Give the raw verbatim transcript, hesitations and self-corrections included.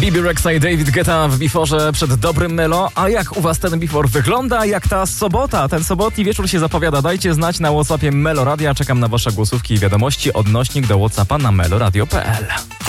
Bibi Rexha i David Guetta w biforze przed dobrym Melo. A jak u was ten bifor wygląda? Jak ta sobota? Ten sobotni wieczór się zapowiada. Dajcie znać na WhatsAppie Melo Radia. Czekam na wasze głosówki i wiadomości. Odnośnik do WhatsAppa na meloradio kropka p l.